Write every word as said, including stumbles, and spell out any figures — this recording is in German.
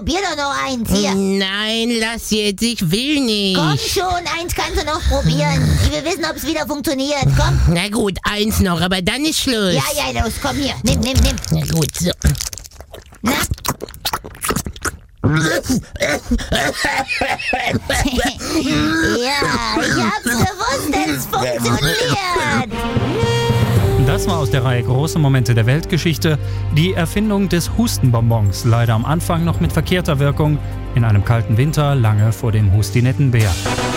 probier doch noch eins hier. Nein, lass jetzt, ich will nicht. Komm schon, eins kannst du noch probieren. Ich will wissen, ob es wieder funktioniert. Komm. Na gut, eins noch, aber dann ist Schluss. Ja, ja, los, komm hier. Nimm, nimm, nimm. Na gut, so. Na? Ja, ich hab's gewusst, es funktioniert. Das war aus der Reihe Große Momente der Weltgeschichte die Erfindung des Hustenbonbons, leider am Anfang noch mit verkehrter Wirkung, in einem kalten Winter lange vor dem Hustinettenbär.